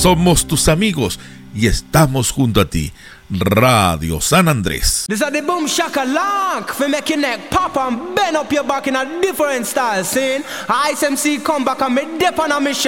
somos tus amigos y estamos junto a ti. Radio San Andrés. This is the boom shaka lock for make your neck pop and bend up your back in a different style. Scene. Ice MC come back and me dip on a mission.